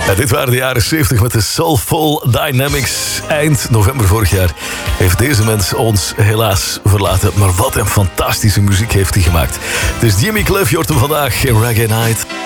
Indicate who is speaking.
Speaker 1: Ja, dit waren de jaren 70 met de Soulful Dynamics. Eind november vorig jaar heeft deze mens ons helaas verlaten. Maar wat een fantastische muziek heeft hij gemaakt. Het is Jimmy Cliff, je hoort hem vandaag in Reggae Night.